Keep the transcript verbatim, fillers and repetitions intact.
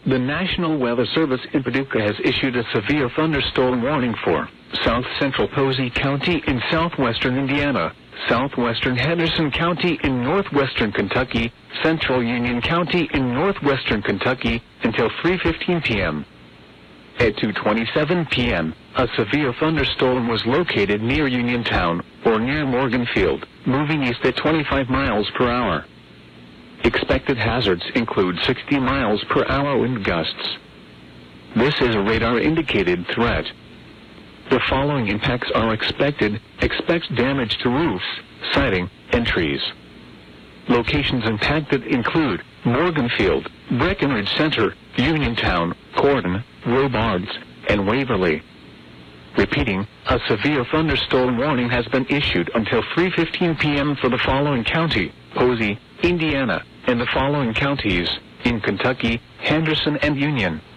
The National Weather Service in Paducah has issued a severe thunderstorm warning for south central Posey County in southwestern Indiana, southwestern Henderson County in northwestern Kentucky, central Union County in northwestern Kentucky until three fifteen p m At two twenty-seven p m, a severe thunderstorm was located near Uniontown, or near Morganfield, moving east at twenty-five miles per hour. Expected hazards include sixty miles per hour wind gusts. This is a radar-indicated threat. The following impacts are expected. Expect damage to roofs, siding, and trees. Locations impacted include Morganfield, Breckenridge Center, Uniontown, Corden, Robards, and Waverly. Repeating, a severe thunderstorm warning has been issued until three fifteen p m for the following county: Posey, Indiana, and the following counties in Kentucky, Henderson and Union.